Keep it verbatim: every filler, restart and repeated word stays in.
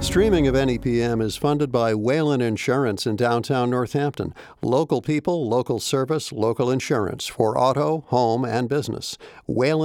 Streaming of N E P M is funded by Whalen Insurance in downtown Northampton. Local people, local service, local insurance for auto, home, and business. Whalen